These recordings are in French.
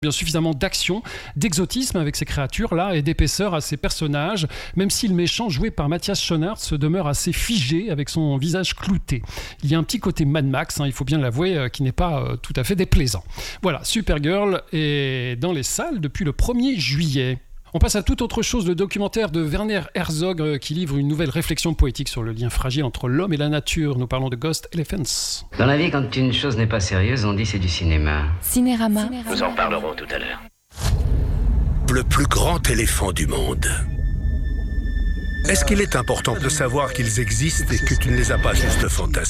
Bien suffisamment d'action, d'exotisme avec ces créatures-là et d'épaisseur à ces personnages, même si le méchant joué par Matthias Schoenaerts se demeure assez figé avec son visage clouté. Il y a un petit côté Mad Max, il faut bien l'avouer, qui n'est pas tout à fait déplaisant. Voilà, Supergirl est dans les salles depuis le 1er juillet. On passe à toute autre chose, le documentaire de Werner Herzog qui livre une nouvelle réflexion poétique sur le lien fragile entre l'homme et la nature. Nous parlons de Ghost Elephants. Dans la vie, quand une chose n'est pas sérieuse, on dit c'est du cinéma. Cinérama. Nous en parlerons tout à l'heure. Le plus grand éléphant du monde. Est-ce qu'il est important de savoir qu'ils existent et que tu ne les as pas juste fantasmés ?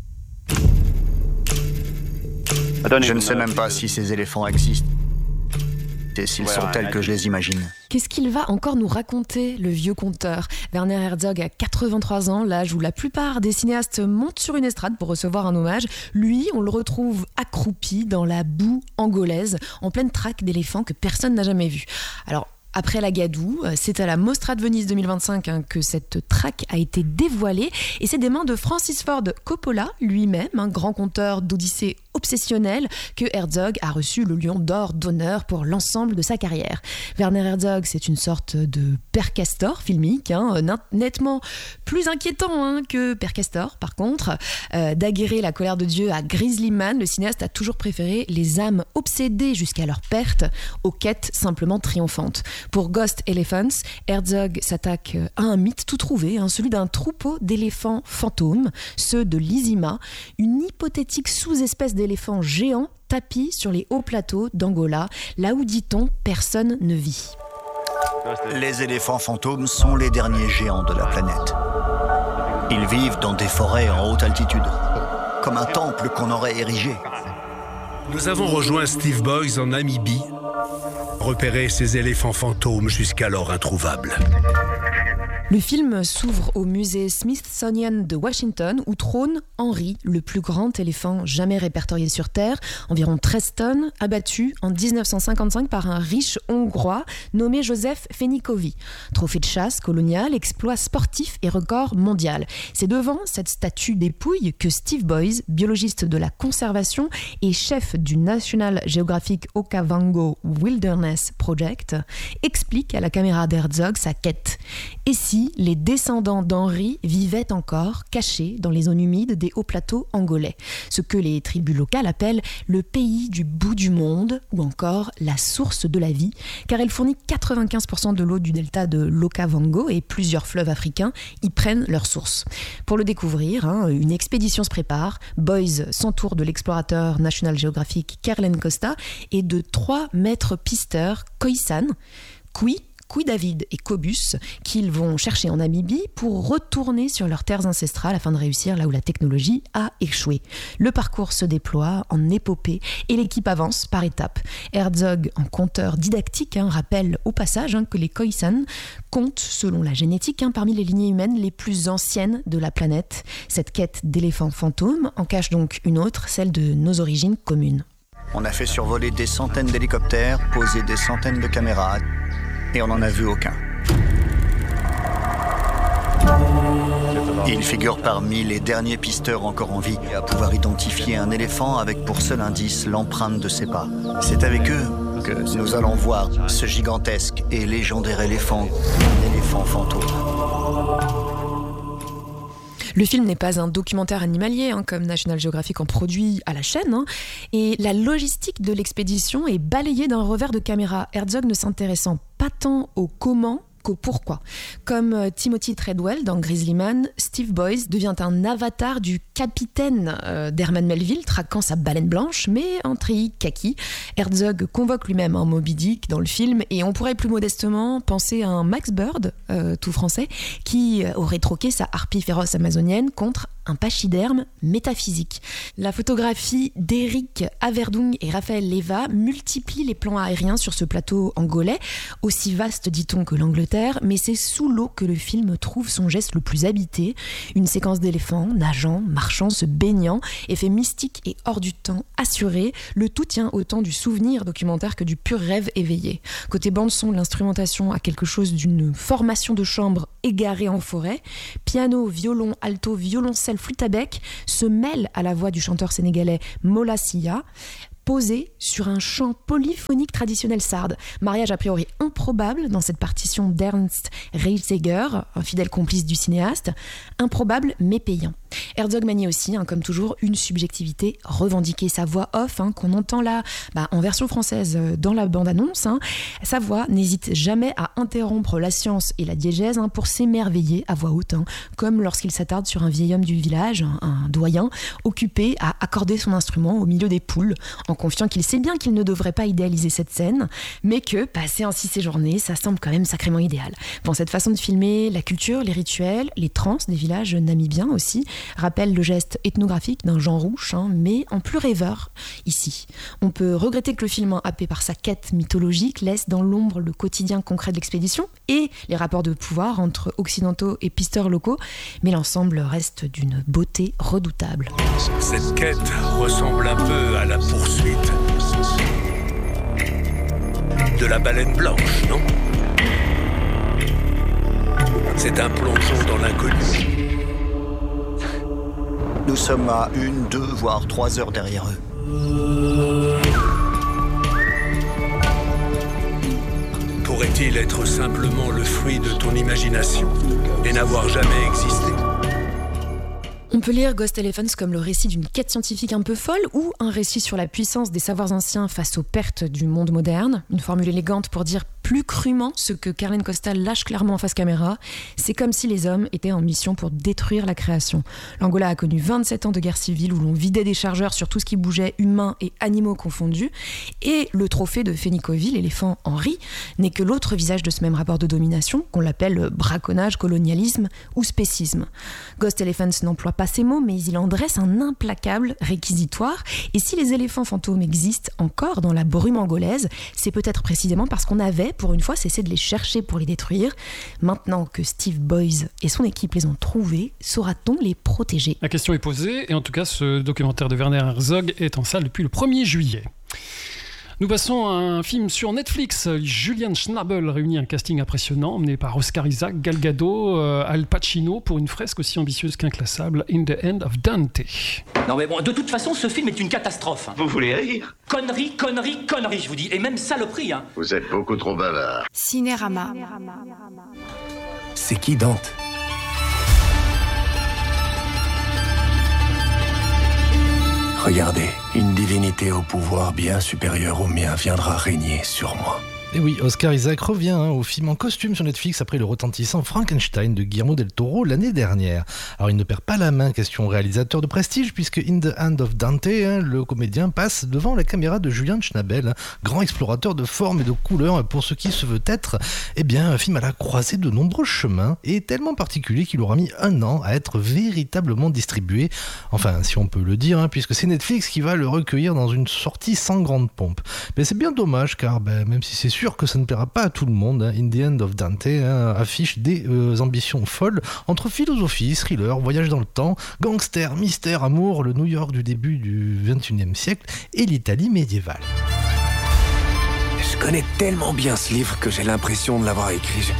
Je ne sais même pas si ces éléphants existent. Et s'ils sont tels que je les imagine. Qu'est-ce qu'il va encore nous raconter, le vieux conteur ? Werner Herzog a 83 ans, l'âge où la plupart des cinéastes montent sur une estrade pour recevoir un hommage. Lui, on le retrouve accroupi dans la boue angolaise, en pleine traque d'éléphants que personne n'a jamais vu. Alors, après la gadoue, c'est à la Mostra de Venise 2025 que cette traque a été dévoilée et c'est des mains de Francis Ford Coppola, lui-même, un grand conteur d'Odyssée obsessionnel, que Herzog a reçu le Lion d'Or d'honneur pour l'ensemble de sa carrière. Werner Herzog, c'est une sorte de Père Castor filmique, nettement plus inquiétant que Père Castor, par contre. Daguerrer la colère de Dieu à Grizzly Man, le cinéaste a toujours préféré les âmes obsédées jusqu'à leur perte aux quêtes simplement triomphantes. Pour Ghost Elephants, Herzog s'attaque à un mythe tout trouvé, celui d'un troupeau d'éléphants fantômes, ceux de l'Izima, une hypothétique sous-espèce d'éléphants géants tapis sur les hauts plateaux d'Angola, là où, dit-on, personne ne vit. Les éléphants fantômes sont les derniers géants de la planète. Ils vivent dans des forêts en haute altitude, comme un temple qu'on aurait érigé. Nous avons rejoint Steve Boys en Namibie, repérer ces éléphants fantômes jusqu'alors introuvables. Le film s'ouvre au musée Smithsonian de Washington où trône Henry, le plus grand éléphant jamais répertorié sur Terre, environ 13 tonnes, abattu en 1955 par un riche Hongrois nommé Joseph Fenykovi. Trophée de chasse colonial, exploit sportif et record mondial. C'est devant cette statue dépouille que Steve Boys, biologiste de la conservation et chef du National Geographic Okavango Wilderness Project, explique à la caméra d'Herzog sa quête. Et si les descendants d'Henry vivaient encore cachés dans les zones humides des hauts plateaux angolais, ce que les tribus locales appellent le pays du bout du monde ou encore la source de la vie, car elle fournit 95% de l'eau du delta de l'Okavango et plusieurs fleuves africains y prennent leur source. Pour le découvrir, une expédition se prépare. Boys s'entoure de l'explorateur National Geographic Kerlen Costa et de 3 maîtres pisteurs Khoisan, Kui David et Cobus, qu'ils vont chercher en Namibie pour retourner sur leurs terres ancestrales afin de réussir là où la technologie a échoué. Le parcours se déploie en épopée et l'équipe avance par étapes. Herzog, en conteur didactique, rappelle au passage que les Khoisan comptent, selon la génétique, parmi les lignées humaines les plus anciennes de la planète. Cette quête d'éléphants fantômes en cache donc une autre, celle de nos origines communes. On a fait survoler des centaines d'hélicoptères, posé des centaines de caméras, et on n'en a vu aucun. Il figure parmi les derniers pisteurs encore en vie à pouvoir identifier un éléphant avec pour seul indice l'empreinte de ses pas. C'est avec eux que nous allons voir ce gigantesque et légendaire éléphant fantôme. Le film n'est pas un documentaire animalier, comme National Geographic en produit à la chaîne, et la logistique de l'expédition est balayée d'un revers de caméra, Herzog ne s'intéressant pas tant au comment qu'au pourquoi. Comme Timothy Treadwell dans Grizzly Man, Steve Boys devient un avatar du capitaine d'Herman Melville, traquant sa baleine blanche, mais en treillis kaki. Herzog convoque lui-même un Moby Dick dans le film, et on pourrait plus modestement penser à un Max Bird, tout français, qui aurait troqué sa harpie féroce amazonienne contre un pachyderme métaphysique. La photographie d'Eric Averdung et Raphaël Leva multiplie les plans aériens sur ce plateau angolais, aussi vaste dit-on que l'Angleterre, mais c'est sous l'eau que le film trouve son geste le plus habité, une séquence d'éléphants nageant, marchant, se baignant, effet mystique et hors du temps assuré, le tout tient autant du souvenir documentaire que du pur rêve éveillé. Côté bande-son, l'instrumentation a quelque chose d'une formation de chambre égarée en forêt, piano, violon, alto, violoncelle, flûte à bec se mêlent à la voix du chanteur sénégalais Mola Sia. posé sur un chant polyphonique traditionnel sarde. Mariage a priori improbable dans cette partition d'Ernst Reitseger, un fidèle complice du cinéaste. Improbable mais payant. Herzog manie aussi, comme toujours, une subjectivité revendiquée. Sa voix off, qu'on entend là, en version française dans la bande-annonce, sa voix n'hésite jamais à interrompre la science et la diégèse pour s'émerveiller à voix haute, comme lorsqu'il s'attarde sur un vieil homme du village, un doyen, occupé à accorder son instrument au milieu des poules, en confiant qu'il sait bien qu'il ne devrait pas idéaliser cette scène, mais que, passer ainsi ses journées, ça semble quand même sacrément idéal. Bon, cette façon de filmer la culture, les rituels, les transes des villages namibiens aussi, rappelle le geste ethnographique d'un Jean Rouch, mais en plus rêveur ici. On peut regretter que le film, happé par sa quête mythologique, laisse dans l'ombre le quotidien concret de l'expédition et les rapports de pouvoir entre occidentaux et pisteurs locaux, mais l'ensemble reste d'une beauté redoutable. Cette quête ressemble un peu à la poursuite de la baleine blanche, non? C'est un plongeon dans l'inconnu. Nous sommes à 1, 2, voire 3 heures derrière eux. Pourrait-il être simplement le fruit de ton imagination et n'avoir jamais existé? On peut lire Ghost Elephants comme le récit d'une quête scientifique un peu folle ou un récit sur la puissance des savoirs anciens face aux pertes du monde moderne. Une formule élégante pour dire plus crûment ce que Carlin Costal lâche clairement en face caméra. C'est comme si les hommes étaient en mission pour détruire la création. L'Angola a connu 27 ans de guerre civile où l'on vidait des chargeurs sur tout ce qui bougeait, humains et animaux confondus. Et le trophée de Fénicovi, l'éléphant Henri, n'est que l'autre visage de ce même rapport de domination, qu'on l'appelle braconnage, colonialisme ou spécisme. Ghost Elephants n'emploie pas ces mots, mais il en dresse un implacable réquisitoire. Et si les éléphants fantômes existent encore dans la brume angolaise, c'est peut-être précisément parce qu'on avait, pour une fois, cessé de les chercher pour les détruire. Maintenant que Steve Boyes et son équipe les ont trouvés, saura-t-on les protéger ? La question est posée, et en tout cas, ce documentaire de Werner Herzog est en salle depuis le 1er juillet. Nous passons à un film sur Netflix. Julian Schnabel réunit un casting impressionnant, mené par Oscar Isaac, Gal Gadot, Al Pacino, pour une fresque aussi ambitieuse qu'inclassable, In the End of Dante. Non mais bon, de toute façon, ce film est une catastrophe. Vous voulez rire ? Connerie, connerie, connerie, je vous dis. Et même saloperie, Vous êtes beaucoup trop bavard. Cinérama. C'est qui Dante ? Regardez, une divinité au pouvoir bien supérieur au mien viendra régner sur moi. Et oui, Oscar Isaac revient au film en costume sur Netflix après le retentissant Frankenstein de Guillermo del Toro l'année dernière. Alors il ne perd pas la main, question réalisateur de prestige, puisque In the Hand of Dante, le comédien passe devant la caméra de Julian Schnabel, grand explorateur de formes et de couleurs pour ce qui se veut être un film à la croisée de nombreux chemins et tellement particulier qu'il aura mis 1 an à être véritablement distribué. Enfin, si on peut le dire, puisque c'est Netflix qui va le recueillir dans une sortie sans grande pompe. Mais c'est bien dommage, car même si c'est sûr que ça ne plaira pas à tout le monde, In the End of Dante affiche des ambitions folles entre philosophie, thriller, voyage dans le temps, gangster, mystère, amour, le New York du début du XXIe siècle et l'Italie médiévale. Je connais tellement bien ce livre que j'ai l'impression de l'avoir écrit.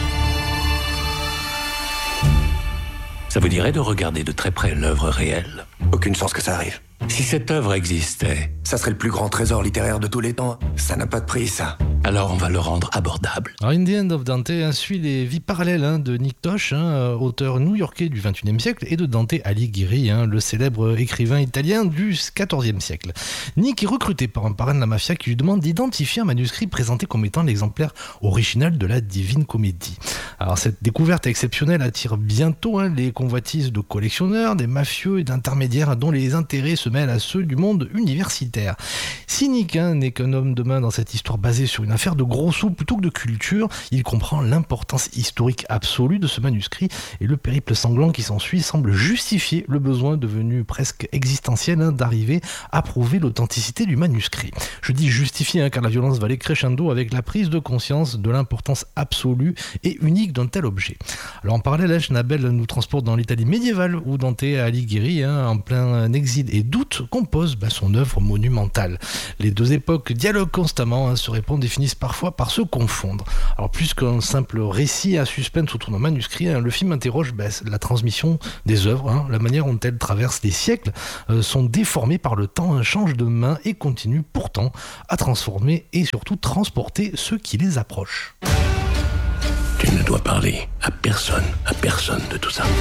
Ça vous dirait de regarder de très près l'œuvre réelle ? Aucune chance que ça arrive. Si cette œuvre existait, Ça serait le plus grand trésor littéraire de tous les temps. Ça n'a pas de prix, ça. alors on va le rendre abordable. Alors, In the End of Dante suit les vies parallèles de Nick Tosh, auteur new-yorkais du XXIe siècle, et de Dante Alighieri, le célèbre écrivain italien du XIVe siècle. Nick est recruté par un parrain de la mafia qui lui demande d'identifier un manuscrit présenté comme étant l'exemplaire original de la Divine Comédie. Alors cette découverte exceptionnelle attire bientôt les convoitises de collectionneurs, des mafieux et d'intermédiaires dont les intérêts se mêlent à ceux du monde universitaire. Si Nick n'est qu'un homme de main dans cette histoire basée sur une affaire de gros sous plutôt que de culture, il comprend l'importance historique absolue de ce manuscrit et le périple sanglant qui s'ensuit semble justifier le besoin devenu presque existentiel d'arriver à prouver l'authenticité du manuscrit. Je dis justifier car la violence va aller crescendo avec la prise de conscience de l'importance absolue et unique d'un tel objet. Alors en parallèle, Schnabel nous transporte dans l'Italie médiévale où Dante Alighieri, en plein exil et doute, compose son œuvre monumentale. Les deux époques dialoguent constamment, se répondent et finissent parfois par se confondre. Alors plus qu'un simple récit à suspense autour d'un manuscrit, le film interroge la transmission des œuvres, la manière dont elles traversent les siècles, sont déformées par le temps, changent de main et continuent pourtant à transformer et surtout transporter ceux qui les approchent. Tu ne dois parler à personne de tout ça.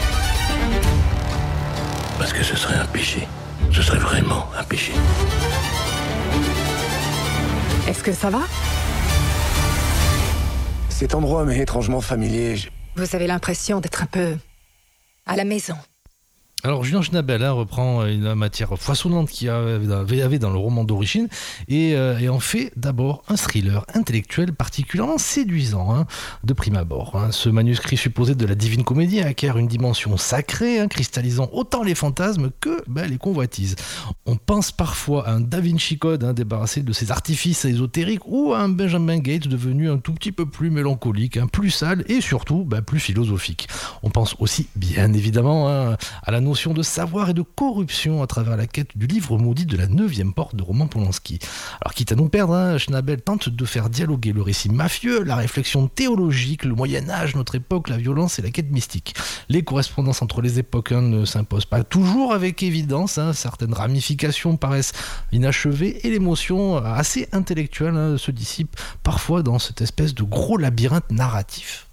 Parce que ce serait un péché. Ce serait vraiment un péché. Est-ce que ça va ? Cet endroit m'est étrangement familier. Vous avez l'impression d'être un peu à la maison. Alors Julien Schnabel reprend une matière foisonnante qu'il y avait dans le roman d'origine et en fait d'abord un thriller intellectuel particulièrement séduisant de prime abord. Ce manuscrit supposé de la Divine Comédie acquiert une dimension sacrée, cristallisant autant les fantasmes que les convoitises. On pense parfois à un Da Vinci Code débarrassé de ses artifices ésotériques ou à un Benjamin Gates devenu un tout petit peu plus mélancolique, plus sale et surtout plus philosophique. On pense aussi bien évidemment à la notion de savoir et de corruption à travers la quête du livre maudit de la 9e porte de Roman Polanski. Alors quitte à nous perdre, Schnabel tente de faire dialoguer le récit mafieux, la réflexion théologique, le Moyen-Âge, notre époque, la violence et la quête mystique. Les correspondances entre les époques ne s'imposent pas toujours avec évidence, certaines ramifications paraissent inachevées et l'émotion assez intellectuelle se dissipe parfois dans cette espèce de gros labyrinthe narratif.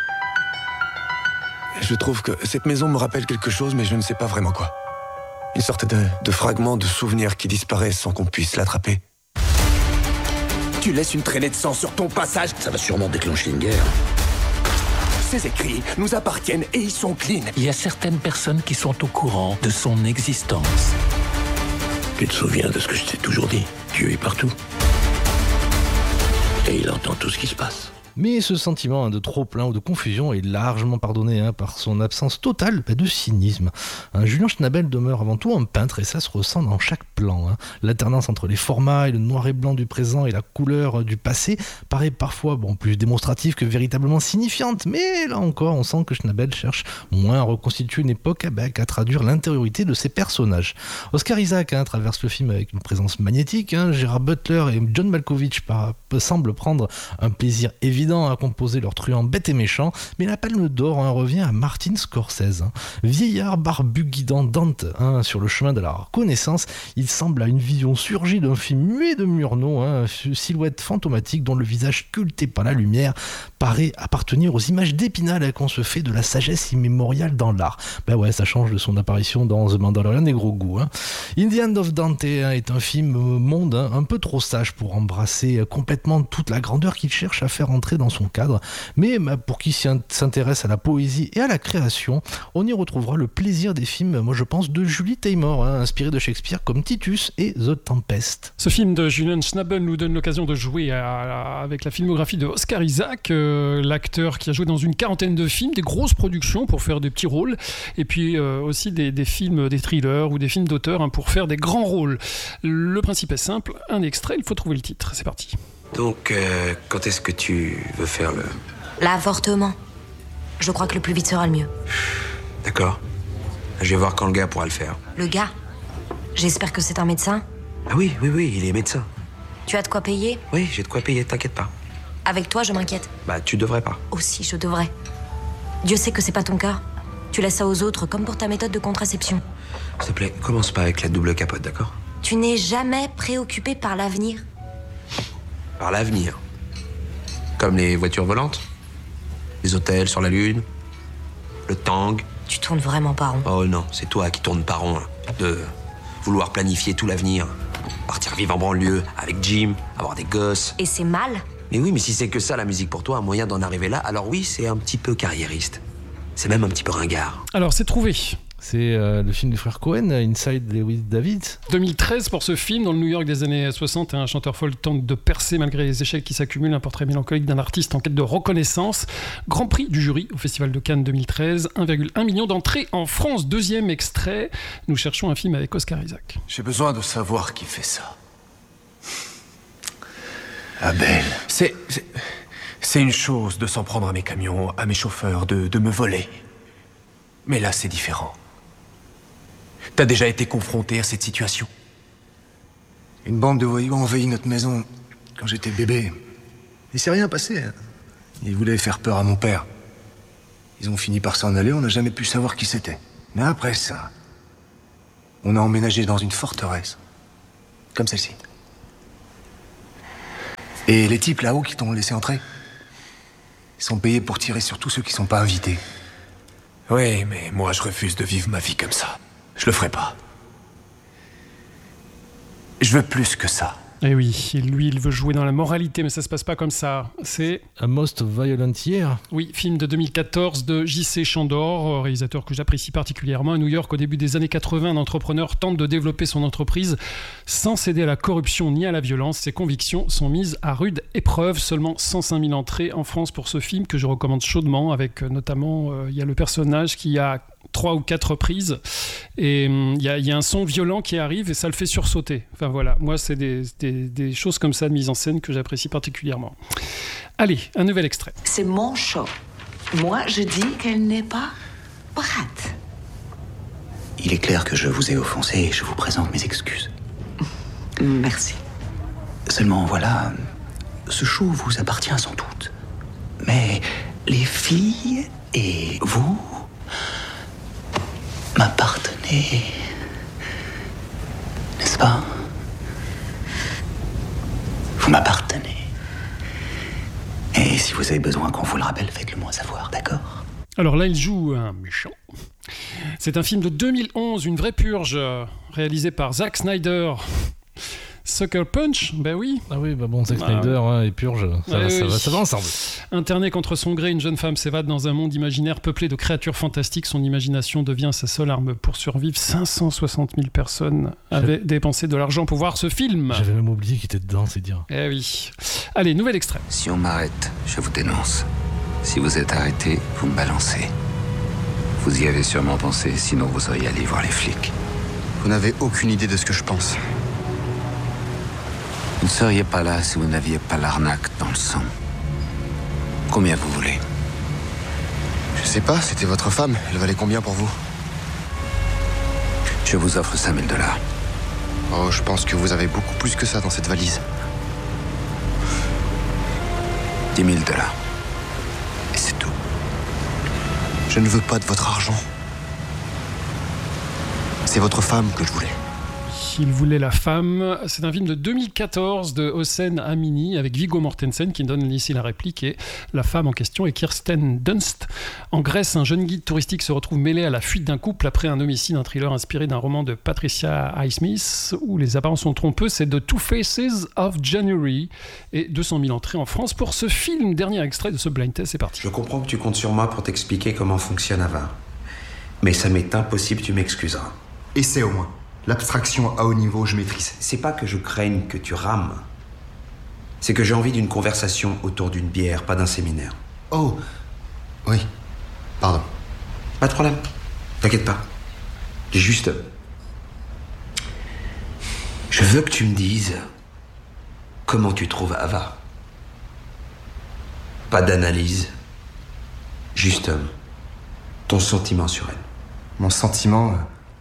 Je trouve que cette maison me rappelle quelque chose, mais je ne sais pas vraiment quoi. Une sorte de fragment de souvenir qui disparaît sans qu'on puisse l'attraper. Tu laisses une traînée de sang sur ton passage. Ça va sûrement déclencher une guerre. Ces écrits nous appartiennent et ils sont clean. Il y a certaines personnes qui sont au courant de son existence. Tu te souviens de ce que je t'ai toujours dit? Dieu est partout. Et il entend tout ce qui se passe. Mais ce sentiment de trop-plein ou de confusion est largement pardonné par son absence totale de cynisme. Julien Schnabel demeure avant tout un peintre et ça se ressent dans chaque plan. L'alternance entre les formats et le noir et blanc du présent et la couleur du passé paraît parfois plus démonstrative que véritablement signifiante, mais là encore on sent que Schnabel cherche moins à reconstituer une époque qu'à traduire l'intériorité de ses personnages. Oscar Isaac traverse le film avec une présence magnétique, Gérard Butler et John Malkovich semblent prendre un plaisir évident à composer leur truand bête et méchant, mais la palme d'or revient à Martin Scorsese. Vieillard barbu guidant Dante sur le chemin de la reconnaissance, il semble à une vision surgie d'un film muet de Murnau, silhouette fantomatique dont le visage sculpté par la lumière paraît appartenir aux images d'Épinal qu'on se fait de la sagesse immémoriale dans l'art. Ça change de son apparition dans The Mandalorian et Grogu. In the Hand of Dante est un film monde un peu trop sage pour embrasser complètement toute la grandeur qu'il cherche à faire entrer dans son cadre, mais pour qui s'intéresse à la poésie et à la création, on y retrouvera le plaisir des films, moi je pense, de Julie Taymor, inspiré de Shakespeare comme Titus et The Tempest. Ce film de Julian Schnabel nous donne l'occasion de jouer avec la filmographie de Oscar Isaac, l'acteur qui a joué dans une quarantaine de films, des grosses productions pour faire des petits rôles, et puis aussi des films, des thrillers ou des films d'auteur pour faire des grands rôles. Le principe est simple, un extrait, il faut trouver le titre, c'est parti. Donc, quand est-ce que tu veux faire le... L'avortement. Je crois que le plus vite sera le mieux. D'accord. Je vais voir quand le gars pourra le faire. Le gars? J'espère que c'est un médecin. Ah oui, il est médecin. Tu as de quoi payer? Oui, j'ai de quoi payer, t'inquiète pas. Avec toi, je m'inquiète. Tu devrais pas. Aussi, je devrais. Dieu sait que c'est pas ton cas. Tu laisses ça aux autres, comme pour ta méthode de contraception. S'il te plaît, commence pas avec la double capote, d'accord? Tu n'es jamais préoccupé par l'avenir. Par l'avenir. Comme les voitures volantes, les hôtels sur la Lune, le Tang. Tu tournes vraiment pas rond. Oh non, c'est toi qui tournes pas rond, de vouloir planifier tout l'avenir. Partir vivre en banlieue, avec Jim, avoir des gosses. Et c'est mal? Mais oui, mais si c'est que ça, la musique pour toi, un moyen d'en arriver là, alors oui, c'est un petit peu carriériste. C'est même un petit peu ringard. Alors, c'est trouvé. C'est le film du frère Cohen, Inside Lewis David. 2013 pour ce film, dans le New York des années 60, un chanteur folk tente de percer malgré les échecs qui s'accumulent, un portrait mélancolique d'un artiste en quête de reconnaissance. Grand prix du jury au Festival de Cannes 2013, 1,1 million d'entrées en France. Deuxième extrait, nous cherchons un film avec Oscar Isaac. J'ai besoin de savoir qui fait ça. Abel. C'est une chose de s'en prendre à mes camions, à mes chauffeurs, de me voler. Mais là, c'est différent. T'as déjà été confronté à cette situation? Une bande de voyous a envahi notre maison quand j'étais bébé. Il s'est rien passé. Ils voulaient faire peur à mon père. Ils ont fini par s'en aller, on n'a jamais pu savoir qui c'était. Mais après ça, on a emménagé dans une forteresse. Comme celle-ci. Et les types là-haut qui t'ont laissé entrer, ils sont payés pour tirer sur tous ceux qui sont pas invités. Oui, mais moi je refuse de vivre ma vie comme ça. Je le ferai pas. Je veux plus que ça. Et oui, lui, il veut jouer dans la moralité, mais ça se passe pas comme ça. C'est A Most Violent Year. Oui, film de 2014 de J.C. Chandor, réalisateur que j'apprécie particulièrement. À New York, au début des années 80, un entrepreneur tente de développer son entreprise sans céder à la corruption ni à la violence. Ses convictions sont mises à rude épreuve. Seulement 105 000 entrées en France pour ce film que je recommande chaudement, avec notamment, il y a le personnage qui a 3 ou 4 reprises et il y a un son violent qui arrive et ça le fait sursauter. Enfin voilà, moi c'est des choses comme ça de mise en scène que j'apprécie particulièrement. Allez, un nouvel extrait. C'est mon show. Moi je dis qu'elle n'est pas prête. Il est clair que je vous ai offensé et je vous présente mes excuses. Merci. Seulement voilà, ce show vous appartient sans doute. Mais les filles et vous m'appartenez, n'est-ce pas? Vous m'appartenez. Et si vous avez besoin qu'on vous le rappelle, faites-le moi savoir, d'accord? Alors là, il joue un méchant. C'est un film de 2011, une vraie purge, réalisé par Zack Snyder. Sucker Punch, ben oui. Ah oui, bah bon, Zack Snyder et Purge, ça va ensemble. Internée contre son gré, une jeune femme s'évade dans un monde imaginaire peuplé de créatures fantastiques. Son imagination devient sa seule arme pour survivre. 560 000 personnes avaient dépensé de l'argent pour voir ce film. J'avais même oublié qu'il était dedans, c'est dire. Eh oui. Allez, nouvel extrait. Si on m'arrête, je vous dénonce. Si vous êtes arrêté, vous me balancez. Vous y avez sûrement pensé, sinon vous seriez allé voir les flics. Vous n'avez aucune idée de ce que je pense. Vous ne seriez pas là si vous n'aviez pas l'arnaque dans le sang. Combien vous voulez? Je sais pas, c'était votre femme. Elle valait combien pour vous? Je vous offre 5 000 $. Oh, je pense que vous avez beaucoup plus que ça dans cette valise. 10 000 $. Et c'est tout. Je ne veux pas de votre argent. C'est votre femme que je voulais. Il voulait la femme. C'est un film de 2014 de Hossein Amini avec Viggo Mortensen qui donne ici la réplique et la femme en question est Kirsten Dunst. En Grèce, un jeune guide touristique se retrouve mêlé à la fuite d'un couple après un homicide, un thriller inspiré d'un roman de Patricia Highsmith où les apparences sont trompeuses. C'est The Two Faces of January et 200 000 entrées en France pour ce film. Dernier extrait de ce blind test, c'est parti. Je comprends que tu comptes sur moi pour t'expliquer comment fonctionne Ava. Mais ça m'est impossible, tu m'excuseras. Essaie au moins. L'abstraction à haut niveau, je maîtrise. C'est pas que je craigne que tu rames. C'est que j'ai envie d'une conversation autour d'une bière, pas d'un séminaire. Oh, oui. Pardon. Pas de problème. T'inquiète pas. Juste... Je veux que tu me dises comment tu trouves Ava. Pas d'analyse. Juste ton sentiment sur elle. Mon sentiment...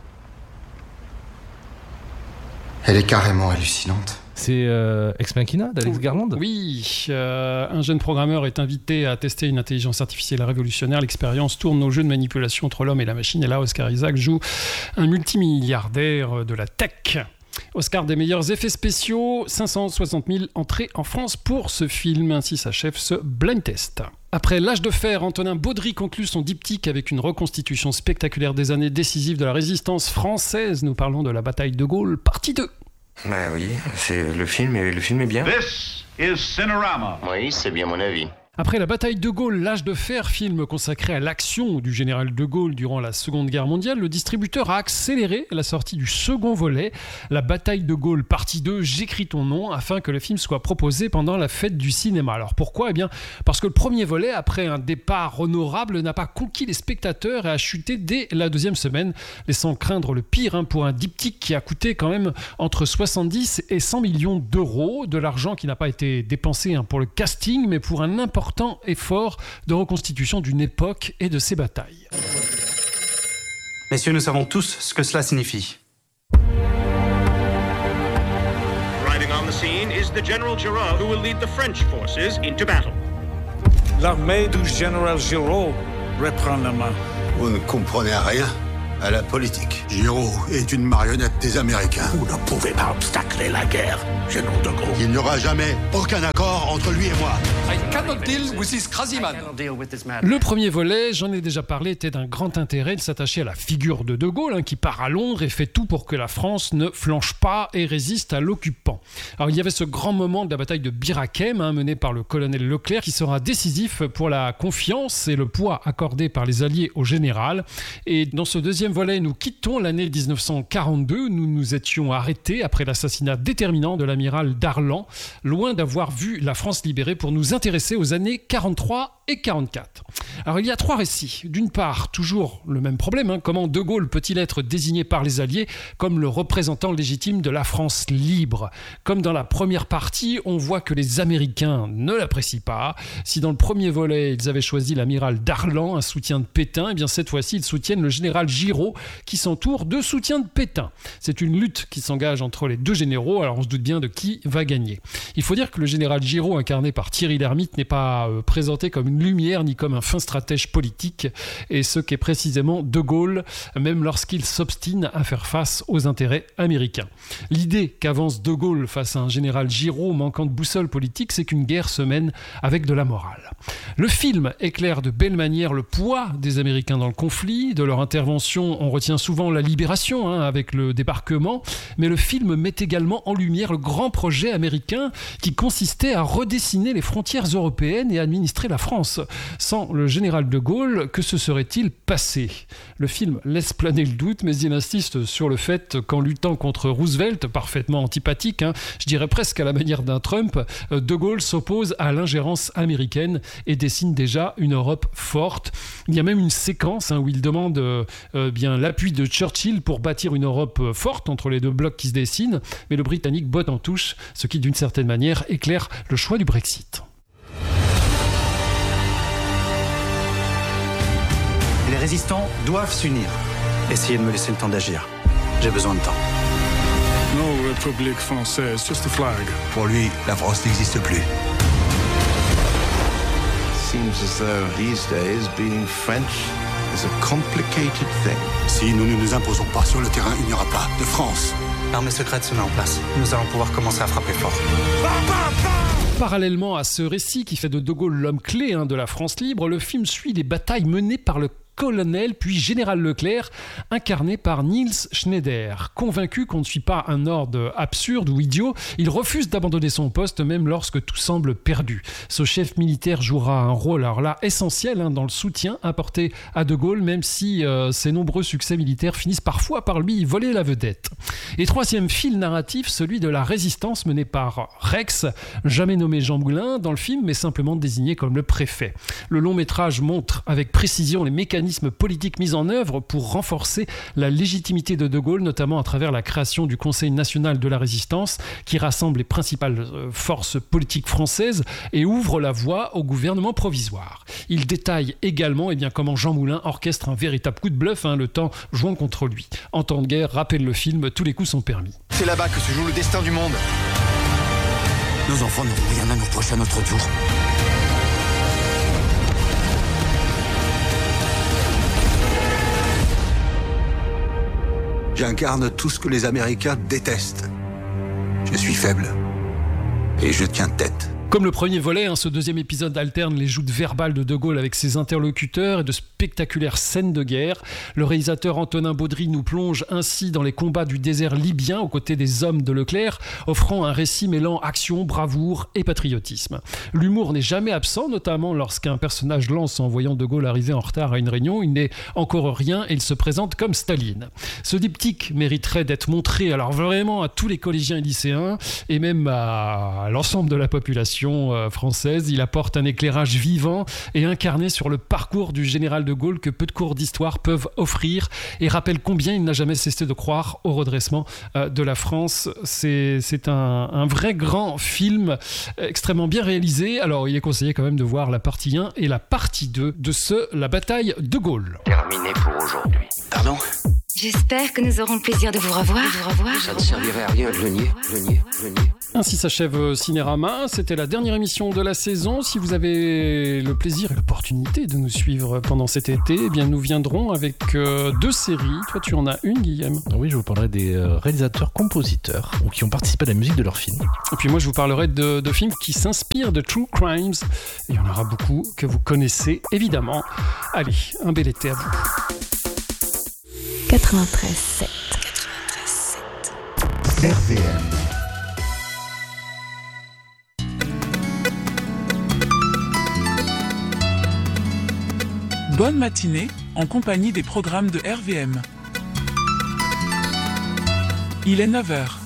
Elle est carrément hallucinante. C'est Ex Machina d'Alex Garland. Oui, un jeune programmeur est invité à tester une intelligence artificielle révolutionnaire. L'expérience tourne au jeu de manipulation entre l'homme et la machine. Et là, Oscar Isaac joue un multimilliardaire de la tech. Oscar des meilleurs effets spéciaux, 560 000 entrées en France pour ce film. Ainsi s'achève ce blind test. Après L'Âge de fer, Antonin Baudry conclut son diptyque avec une reconstitution spectaculaire des années décisives de la résistance française. Nous parlons de la bataille de Gaulle, partie 2. Bah oui, c'est le film est bien. This is Cinerama. Oui, c'est bien mon avis. Après la bataille de Gaulle, L'Âge de fer, film consacré à l'action du général de Gaulle durant la Seconde Guerre mondiale, le distributeur a accéléré la sortie du second volet, La bataille de Gaulle, partie 2, J'écris ton nom, afin que le film soit proposé pendant la fête du cinéma. Alors pourquoi ? Eh bien, parce que le premier volet, après un départ honorable, n'a pas conquis les spectateurs et a chuté dès la deuxième semaine, laissant craindre le pire pour un diptyque qui a coûté quand même entre 70 et 100 millions d'euros, de l'argent qui n'a pas été dépensé pour le casting, mais pour un important important effort de reconstitution d'une époque et de ses batailles. Messieurs, nous savons tous ce que cela signifie. Riding on the scene is the General Giraud, who will lead the French forces into battle. L'armée du général Giraud reprend la main. Vous ne comprenez rien à la politique. Giraud est une marionnette des Américains. Vous ne pouvez pas obstacler la guerre, général de Gaulle. Il n'y aura jamais aucun accord entre lui et moi. I cannot deal with this crazy man. Le premier volet, j'en ai déjà parlé, était d'un grand intérêt de s'attacher à la figure de Gaulle, qui part à Londres et fait tout pour que la France ne flanche pas et résiste à l'occupant. Alors il y avait ce grand moment de la bataille de Bir Hakeim, mené par le colonel Leclerc, qui sera décisif pour la confiance et le poids accordé par les Alliés au général. Et dans ce deuxième volet, nous quittons l'année 1942, où nous nous étions arrêtés après l'assassinat déterminant de l'amiral Darlan, loin d'avoir vu la France libérée pour nous intéresser aux années 43 et 44. Alors il y a 3 récits. D'une part, toujours le même problème, comment De Gaulle peut-il être désigné par les Alliés comme le représentant légitime de la France libre ? Comme dans la première partie, on voit que les Américains ne l'apprécient pas. Si dans le premier volet, ils avaient choisi l'amiral Darlan, un soutien de Pétain, eh bien cette fois-ci, ils soutiennent le général Giraud, qui s'entoure de soutien de Pétain. C'est une lutte qui s'engage entre les deux généraux, alors on se doute bien de qui va gagner. Il faut dire que le général Giraud, incarné par Thierry Lhermitte, n'est pas présenté comme une lumière ni comme un fin stratège politique, et ce qu'est précisément De Gaulle, même lorsqu'il s'obstine à faire face aux intérêts américains. L'idée qu'avance De Gaulle face à un général Giraud manquant de boussole politique, c'est qu'une guerre se mène avec de la morale. Le film éclaire de belle manière le poids des Américains dans le conflit. De leur intervention, on retient souvent la libération, avec le débarquement, mais le film met également en lumière le grand projet américain qui consistait à redessiner les frontières européennes et à administrer la France. Sans le général de Gaulle, que se serait-il passé ? Le film laisse planer le doute, mais il insiste sur le fait qu'en luttant contre Roosevelt, parfaitement antipathique, je dirais presque à la manière d'un Trump, de Gaulle s'oppose à l'ingérence américaine et dessine déjà une Europe forte. Il y a même une séquence où il demande l'appui de Churchill pour bâtir une Europe forte entre les deux blocs qui se dessinent, mais le Britannique botte en touche, ce qui d'une certaine manière éclaire le choix du Brexit. Les résistants doivent s'unir. Essayez de me laisser le temps d'agir. J'ai besoin de temps. No République française, just a flag. Pour lui, la France n'existe plus. Seems as though these days being French is a complicated thing. Si nous ne nous imposons pas sur le terrain, il n'y aura pas de France. L'armée secrète se met en place. Nous allons pouvoir commencer à frapper fort. Parallèlement à ce récit qui fait de De Gaulle l'homme clé de la France libre, le film suit les batailles menées par le colonel puis général Leclerc, incarné par Niels Schneider. Convaincu qu'on ne suit pas un ordre absurde ou idiot, il refuse d'abandonner son poste même lorsque tout semble perdu. Ce chef militaire jouera un rôle alors là essentiel dans le soutien apporté à De Gaulle, même si ses nombreux succès militaires finissent parfois par lui voler la vedette. Et troisième fil narratif, celui de la résistance menée par Rex, jamais nommé Jean Moulin dans le film, mais simplement désigné comme le préfet. Le long métrage montre avec précision les mécanismes politiques mis en œuvre pour renforcer la légitimité de Gaulle, notamment à travers la création du Conseil national de la résistance, qui rassemble les principales forces politiques françaises et ouvre la voie au gouvernement provisoire. Il détaille également comment Jean Moulin orchestre un véritable coup de bluff, le temps jouant contre lui. En temps de guerre, rappelle le film, tous les coups sont permis. C'est là-bas que se joue le destin du monde. Nos enfants n'ont rien à nous reprocher à notre tour. J'incarne tout ce que les Américains détestent. Je suis faible. Et je tiens tête. Comme le premier volet, ce deuxième épisode alterne les joutes verbales de Gaulle avec ses interlocuteurs et de spectaculaires scènes de guerre. Le réalisateur Antonin Baudry nous plonge ainsi dans les combats du désert libyen aux côtés des hommes de Leclerc, offrant un récit mêlant action, bravoure et patriotisme. L'humour n'est jamais absent, notamment lorsqu'un personnage lance en voyant De Gaulle arriver en retard à une réunion. Il n'est encore rien et il se présente comme Staline. Ce diptyque mériterait d'être montré alors vraiment à tous les collégiens et lycéens et même à l'ensemble de la population. population française. Il apporte un éclairage vivant et incarné sur le parcours du général de Gaulle que peu de cours d'histoire peuvent offrir et rappelle combien il n'a jamais cessé de croire au redressement de la France. C'est un vrai grand film extrêmement bien réalisé. Alors il est conseillé quand même de voir la partie 1 et la partie 2 de la bataille de Gaulle. Terminé pour aujourd'hui. Pardon? J'espère que nous aurons le plaisir de vous revoir. Ça ne servirait à rien de le nier. Ainsi s'achève Cinérama. C'était la dernière émission de la saison. Si vous avez le plaisir et l'opportunité de nous suivre pendant cet été, eh bien nous viendrons avec 2 séries. Toi, tu en as une, Guillaume? Oui, je vous parlerai des réalisateurs-compositeurs ou qui ont participé à la musique de leurs films. Et puis moi, je vous parlerai de films qui s'inspirent de True Crimes. Et il y en aura beaucoup que vous connaissez, évidemment. Allez, un bel été à vous. 93.7 RVM. Bonne matinée en compagnie des programmes de RVM. Il est 9h.